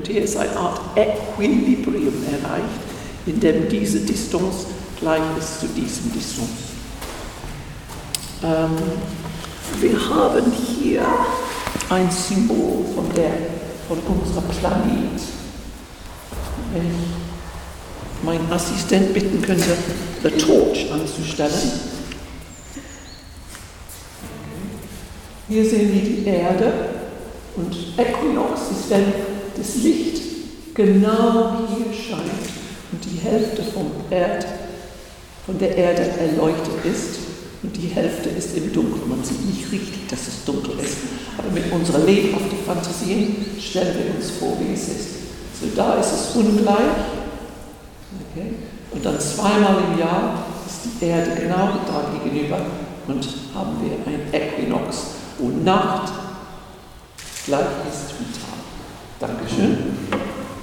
Und hier ist eine Art Equilibrium erreicht, in dem diese Distanz gleich ist zu diesem Distanz. Wir haben hier ein Symbol von unserem Planet. Wenn ich meinen Assistent bitten könnte, the torch anzustellen. Hier sehen wir die Erde und Äquinox ist, wenn das Licht genau hier scheint und die Hälfte von der Erde erleuchtet ist und die Hälfte ist im Dunkeln. Man sieht nicht richtig, dass es dunkel ist, aber mit unserer lebhaften Fantasie stellen wir uns vor, wie es ist. So, da ist es ungleich. Okay. Und dann zweimal im Jahr ist die Erde genau da gegenüber und haben wir ein Äquinox, wo Nacht gleich ist wie Tag.